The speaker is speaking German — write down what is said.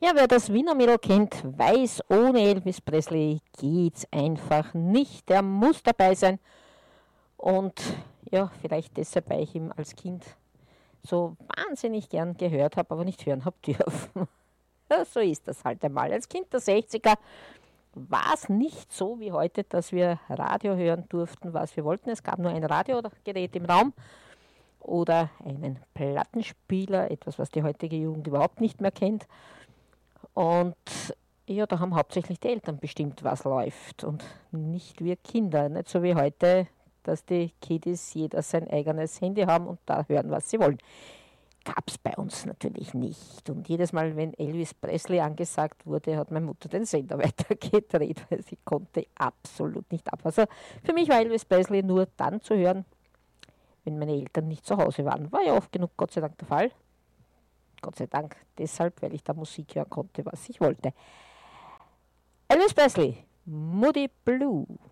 Ja, wer das Wiener Mädel kennt, weiß, ohne Elvis Presley geht's einfach nicht. Der muss dabei sein. Und ja, vielleicht deshalb, weil ich ihn als Kind so wahnsinnig gern gehört habe, aber nicht hören habe dürfen. Ja, so ist das halt einmal. Als Kind der 60er war es nicht so wie heute, dass wir Radio hören durften, was wir wollten. Es gab nur ein Radiogerät im Raum oder einen Plattenspieler, etwas, was die heutige Jugend überhaupt nicht mehr kennt. Und ja, da haben hauptsächlich die Eltern bestimmt, was läuft und nicht wir Kinder. Nicht so wie heute, dass die Kiddies jeder sein eigenes Handy haben und da hören, was sie wollen. Gab es bei uns natürlich nicht. Und jedes Mal, wenn Elvis Presley angesagt wurde, hat meine Mutter den Sender weitergedreht, weil sie konnte absolut nicht ab. Also für mich war Elvis Presley nur dann zu hören, wenn meine Eltern nicht zu Hause waren. War ja oft genug, Gott sei Dank, der Fall. Gott sei Dank deshalb, weil ich da Musik hören konnte, was ich wollte. Elvis Presley, Moody Blue.